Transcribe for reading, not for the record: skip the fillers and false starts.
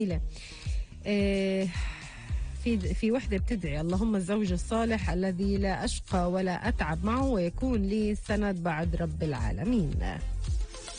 آه، في وحدة بتدعي: اللهم الزوج الصالح الذي لا أشقى ولا أتعب معه ويكون لي سند بعد رب العالمين.